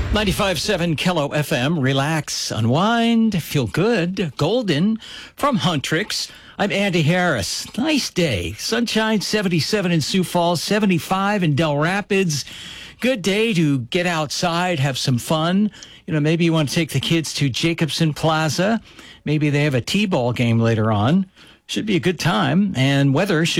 95.7 Kello FM. Relax, unwind, feel good. Golden from Huntrix. I'm Andy Harris. Nice day. Sunshine, 77 in Sioux Falls, 75 in Del Rapids. Good day to get outside, have some fun. You know, maybe you want to take the kids to Jacobson Plaza. Maybe they have a T-ball game later on. Should be a good time. And weather should